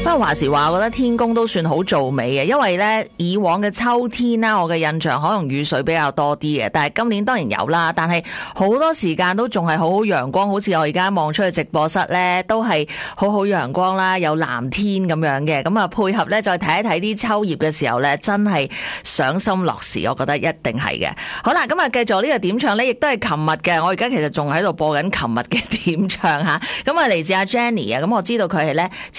不過話時話，我覺得天公都算好做美嘅，因為咧以往嘅秋天啦，我嘅印象可能雨水比較多啲嘅，但係今年當然有啦，但係好多時間都仲係好好陽光，好似我而家望出去直播室咧，都係好好陽光啦，有藍天咁樣嘅，咁啊配合咧再睇一睇啲秋葉嘅時候咧，真係賞心樂事，我覺得一定係嘅。好啦，咁啊繼續呢個點唱咧，亦都係琴日嘅，我而家其實仲喺度播緊琴日嘅點唱吓，咁啊嚟自阿 Jenny 啊，咁我知道佢係咧